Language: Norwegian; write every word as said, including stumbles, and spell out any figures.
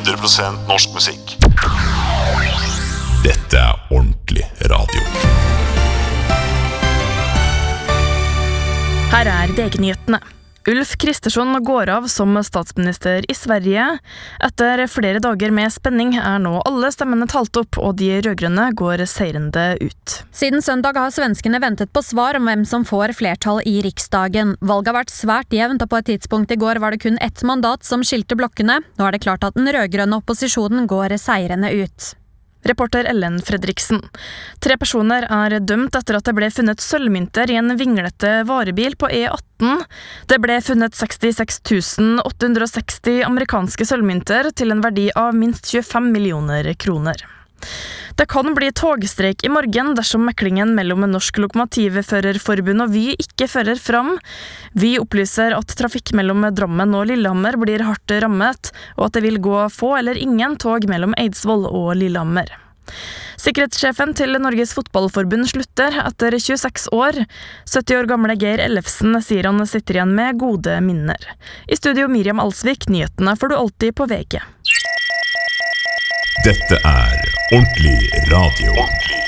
hundre prosent norsk musikk. Dette er ordentlig radio. Her er D G-nyhetene. Ulf Kristersson går av som statsminister i Sverige. Etter flere dager med spenning er nå alle stemmene talt opp, og de rødgrønne går seirende ut. Siden søndag har svenskene ventet på svar om hvem som får flertall i riksdagen. Valget har vært svært jevnt, og på et tidspunkt i går var det kun ett mandat som skilte blokkene. Nå er det klart at den rødgrønne opposisjonen går seirende ut. Reporter Ellen Fredriksen. Tre personer er dømt etter at det ble funnet sølvmynter i en vinglete varebil på E atten. Det ble funnet sekstiseks tusen åtte hundre og seksti amerikanske sølvmynter til en verdi av minst tjuefem millioner kroner. Det kan bli togstreik i morgen dersom meklingen mellom Norsk Lokomotivførerforbund og Vy ikke fører fram. Vy opplyser at trafikk mellom Drammen og Lillehammer blir hardt rammet, og at det vil gå få eller ingen tog mellom Eidsvoll og Lillehammer. Sikkerhetssjefen til Norges Fotballforbund slutter etter tjueseks år. sytti år gamle Geir Ellefsen sier han sitter igjen med gode minner. I studio Miriam Alsvik, nyhetene får du alltid på V G. Dette er ordentlig radio. Ordentlig